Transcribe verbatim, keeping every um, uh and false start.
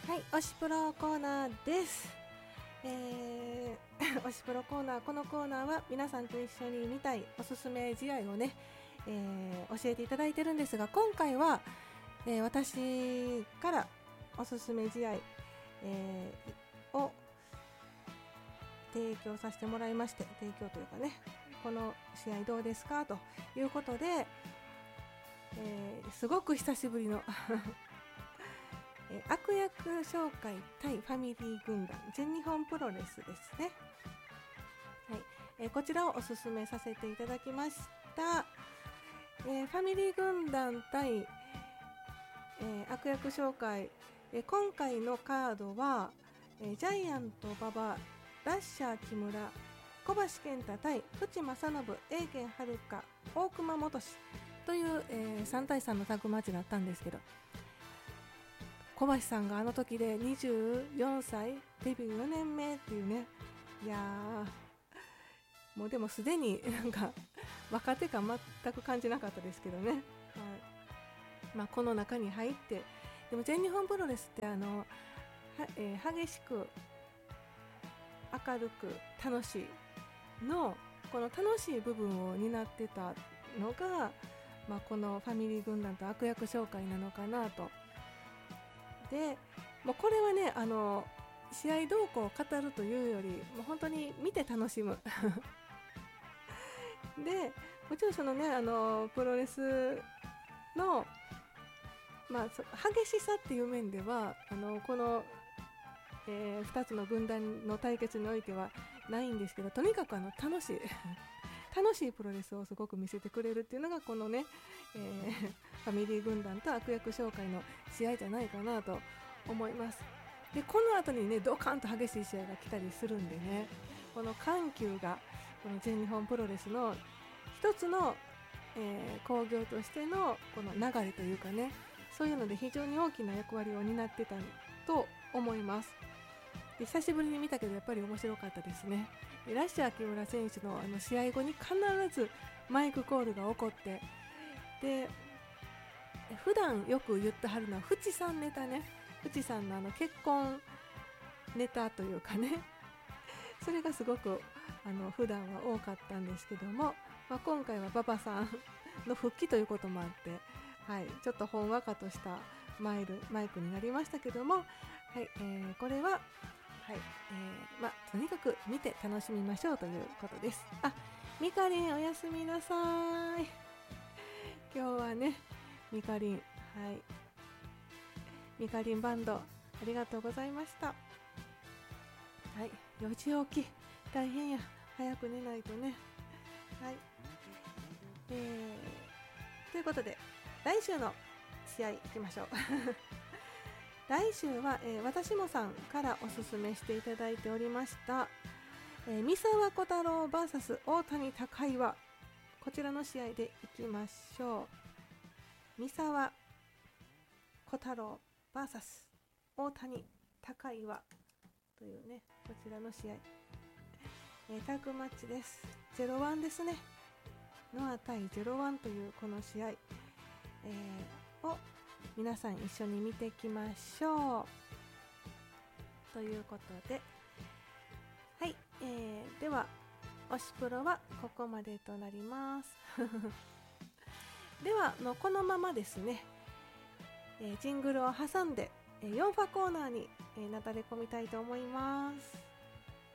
はい、推しプロコーナーです。えー、推しプロコーナー、このコーナーは皆さんと一緒に見たいおすすめ試合をね、えー、教えていただいてるんですが、今回は、えー、私からおすすめ試合、えー、を提供させてもらいまして、提供というかね、この試合どうですかということで、えー、すごく久しぶりのえー、悪役紹介対ファミリー軍団全日本プロレスですね。はい、えー、こちらをおすすめさせていただきました。えー、ファミリー軍団対、えー、悪役紹介、えー、今回のカードは、えー、ジャイアント馬場、ラッシャー木村、小橋健太対淵正信、永健遥、大熊元志という、えー、さん対さんのタッグマッチだったんですけど、小橋さんがあの時でにじゅうよんさい、デビューよねんめっていうね、いやー、もうでもすでになんか若手感全く感じなかったですけどね、はい、まあ、この中に入って、でも全日本プロレスってあの、は、えー、激しく明るく楽しいのこの楽しい部分を担ってたのが、まあ、このファミリー軍団と悪役紹介なのかなと。でもうこれはね、あの試合動向を語るというよりもう本当に見て楽しむでもちろんそのね、あのプロレスの、まあ、激しさっていう面ではあのこの、えー、ふたつの軍団の対決においてはないんですけど、とにかくあの楽しい楽しいプロレスをすごく見せてくれるっていうのがこのね、えー、ファミリー軍団と悪役紹介の試合じゃないかなと思います。でこの後にねドカンと激しい試合が来たりするんでね、この緩急がこの全日本プロレスの一つの、えー、興行としてのこの流れというかね、そういうので非常に大きな役割を担ってたと思います。で久しぶりに見たけどやっぱり面白かったですね。ラッシャー木村選手 の, あの試合後に必ずマイクコールが起こって、で普段よく言ってはるのは淵さんネタね、淵さんのあの結婚ネタというかねそれがすごくあの普段は多かったんですけども、まあ、今回は馬場さんの復帰ということもあって、はい、ちょっとほんわかとしたマイルマイクになりましたけども、はい、えー、これははい、えー、まあとにかく見て楽しみましょうということです。あ、みかりんおやすみなさい。今日はね、みかりん、はい、みかりんバンドありがとうございました。はい、よじ起き大変や、早く寝ないとね。はい、えー、ということで来週の試合いきましょう来週は、えー、私もさんからおすすめしていただいておりました、えー、三沢小太郎 ブイエス 大谷高岩、こちらの試合でいきましょう。三沢小太郎 ブイエス 大谷高岩というね、こちらの試合、えー、タッグマッチです。ゼロワンですね。ノア対ゼロワンというこの試合、えー、を皆さん一緒に見ていきましょうということで、はい、えー、では推しプロはここまでとなりますではもうこのままですね、えー、ジングルを挟んで、えー、よんファコーナーに、えー、なだれ込みたいと思います。